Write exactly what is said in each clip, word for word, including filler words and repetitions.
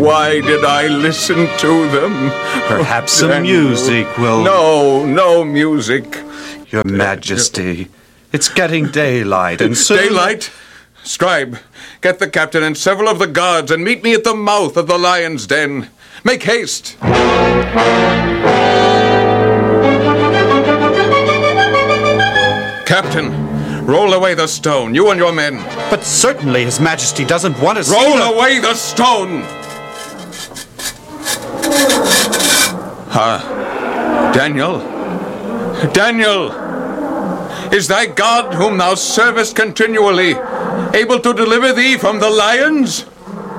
why did I listen to them? Perhaps Oh, some music will... No, no music. Your Majesty, it's getting daylight, and soon... Daylight? Scribe, get the captain and several of the guards and meet me at the mouth of the lion's den. Make haste! Captain, roll away the stone, you and your men. But certainly His Majesty doesn't want to see... Roll the... away the stone! Ah, Daniel? Daniel! Is thy God, whom thou servest continually, able to deliver thee from the lions?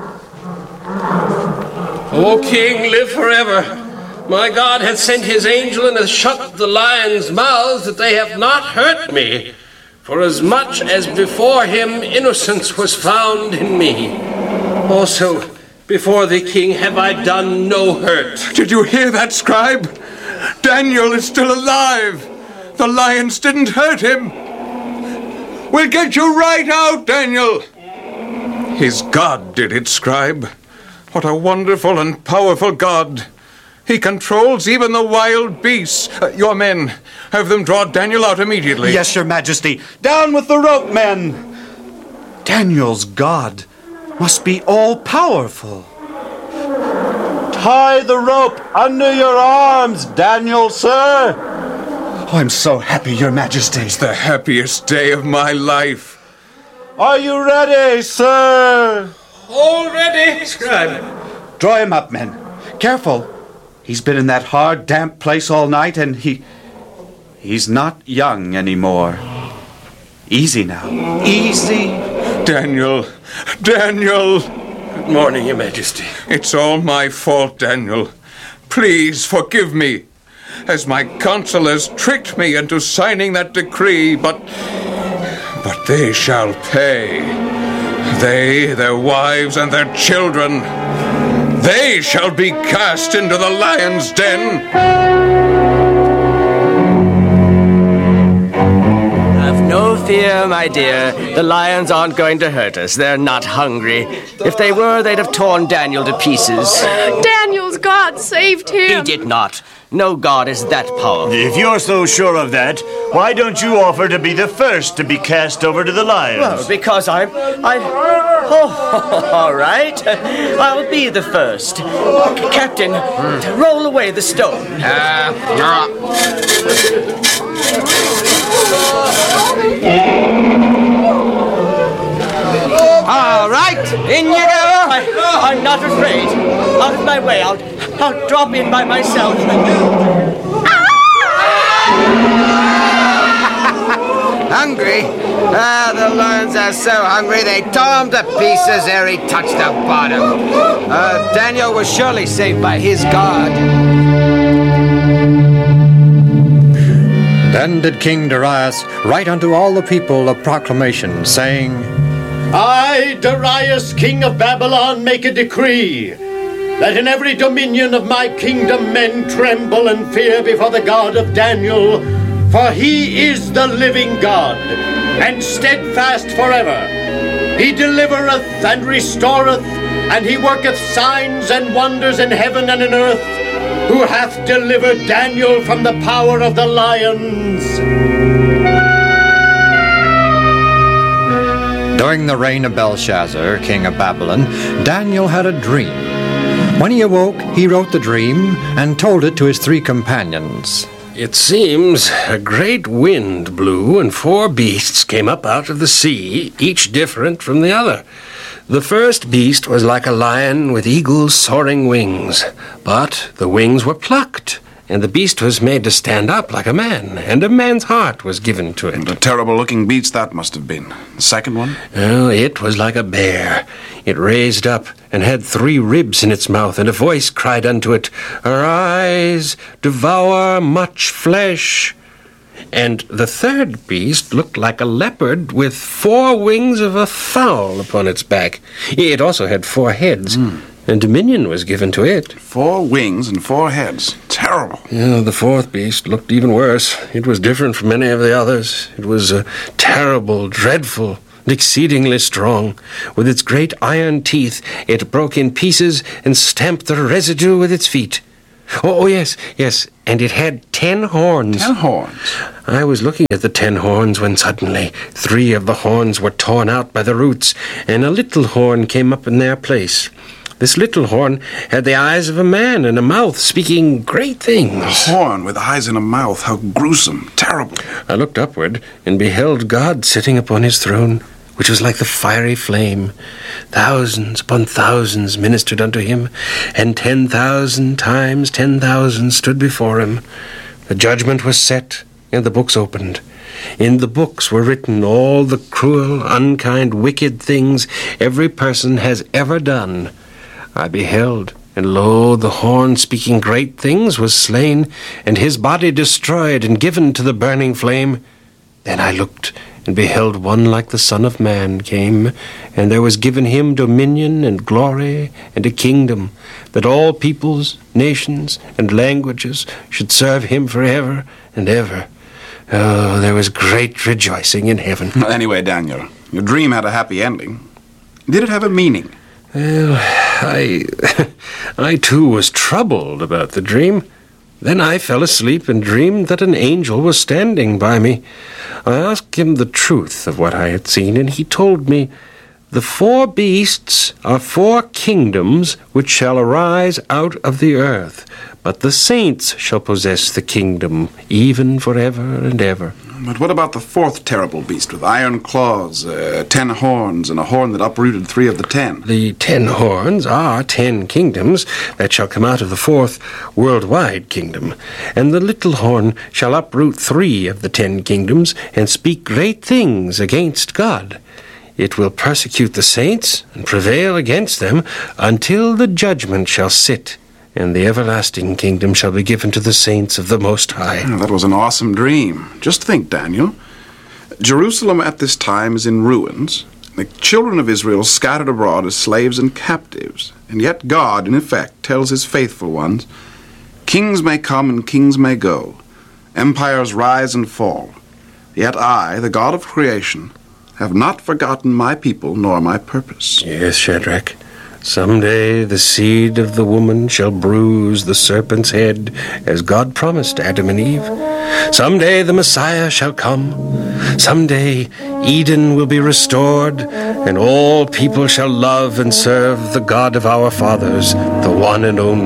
O King, live forever. My God hath sent his angel and hath shut the lions' mouths, that they have not hurt me. For as much as before him innocence was found in me, also before the King have I done no hurt. Did you hear that, scribe? Daniel is still alive. The lions didn't hurt him. We'll get you right out, Daniel. His God did it, scribe. What a wonderful and powerful God. He controls even the wild beasts. Uh, your men, have them draw Daniel out immediately. Yes, Your Majesty. Down with the rope, men. Daniel's God must be all-powerful. Tie the rope under your arms, Daniel, sir. Oh, I'm so happy, Your Majesty. It's the happiest day of my life. Are you ready, sir? All ready, scribe. Draw him up, men. Careful. He's been in that hard, damp place all night, and he... he's not young anymore. Easy now. Easy. Daniel. Daniel. Good morning, Your Majesty. It's all my fault, Daniel. Please forgive me. As my counselors tricked me into signing that decree, but... but they shall pay. They, their wives, and their children... they shall be cast into the lion's den. Have no fear, my dear. The lions aren't going to hurt us. They're not hungry. If they were, they'd have torn Daniel to pieces. Daniel's God saved him. He did not. No God is that powerful. If you're so sure of that, why don't you offer to be the first to be cast over to the lions? Well, because I'm... I... Oh, all right. I'll be the first. Captain, mm. roll away the stone. Uh, no. All right, in you go. I, I'm not afraid. Out of my way. I'll, I'll drop in by myself. Hungry? Ah, the lions are so hungry they tore him to pieces ere he touched the bottom. Uh, Daniel was surely saved by his God. Then did King Darius write unto all the people a proclamation, saying, I, Darius, king of Babylon, make a decree that in every dominion of my kingdom men tremble and fear before the God of Daniel, for he is the living God, and steadfast forever. He delivereth and restoreth, and he worketh signs and wonders in heaven and in earth, who hath delivered Daniel from the power of the lions. During the reign of Belshazzar, king of Babylon, Daniel had a dream. When he awoke, he wrote the dream and told it to his three companions. It seems a great wind blew, and four beasts came up out of the sea, each different from the other. The first beast was like a lion with eagle's soaring wings, but the wings were plucked, and the beast was made to stand up like a man, and a man's heart was given to it. And a terrible-looking beast that must have been. The second one? Oh, it was like a bear. It raised up and had three ribs in its mouth, and a voice cried unto it, Arise, devour much flesh. And the third beast looked like a leopard with four wings of a fowl upon its back. It also had four heads. Mm. And dominion was given to it. Four wings and four heads. Terrible. Yeah, the fourth beast looked even worse. It was different from any of the others. It was uh, terrible, dreadful, and exceedingly strong. With its great iron teeth, it broke in pieces and stamped the residue with its feet. Oh, oh, yes, yes, and it had ten horns. Ten horns? I was looking at the ten horns when suddenly three of the horns were torn out by the roots, and a little horn came up in their place. This little horn had the eyes of a man and a mouth speaking great things. A horn with eyes and a mouth, how gruesome, terrible. I looked upward and beheld God sitting upon his throne, which was like the fiery flame. Thousands upon thousands ministered unto him, and ten thousand times ten thousand stood before him. The judgment was set, and the books opened. In the books were written all the cruel, unkind, wicked things every person has ever done. I beheld, and lo, the horn speaking great things was slain, and his body destroyed and given to the burning flame. Then I looked, and beheld one like the Son of Man came, and there was given him dominion and glory and a kingdom, that all peoples, nations, and languages should serve him forever and ever. Oh, there was great rejoicing in heaven. Well, anyway, Daniel, your dream had a happy ending. Did it have a meaning? Well, I... I too was troubled about the dream. Then I fell asleep and dreamed that an angel was standing by me. I asked him the truth of what I had seen, and he told me, "The four beasts are four kingdoms which shall arise out of the earth, but the saints shall possess the kingdom, even forever and ever." But what about the fourth terrible beast with iron claws, uh, ten horns, and a horn that uprooted three of the ten? The ten horns are ten kingdoms that shall come out of the fourth worldwide kingdom, and the little horn shall uproot three of the ten kingdoms and speak great things against God. It will persecute the saints and prevail against them until the judgment shall sit, and the everlasting kingdom shall be given to the saints of the Most High. Oh, that was an awesome dream. Just think, Daniel. Jerusalem at this time is in ruins. The children of Israel scattered abroad as slaves and captives. And yet God, in effect, tells his faithful ones, "Kings may come and kings may go. Empires rise and fall. Yet I, the God of creation, have not forgotten my people nor my purpose." Yes, Shadrach. Someday the seed of the woman shall bruise the serpent's head, as God promised Adam and Eve. Someday the Messiah shall come. Someday Eden will be restored, and all people shall love and serve the God of our fathers, the one and only